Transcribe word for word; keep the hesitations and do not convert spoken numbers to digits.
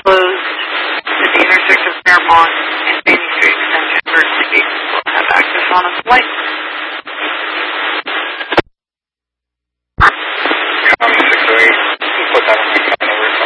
closed at the intersection of Fairmont and Fannie Street Extension. Emergency vehicles will have access on its light.